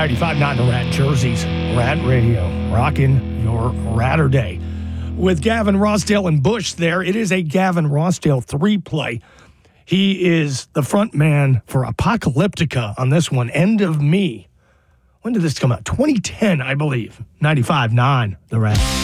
95.9 The Rat, Jersey's Rat Radio, rocking your Ratter Day. With Gavin Rossdale and Bush there, it is a Gavin Rossdale 3-play. He is the front man for Apocalyptica on this one, End of Me. When did this come out? 2010, I believe. 95.9 The Rat.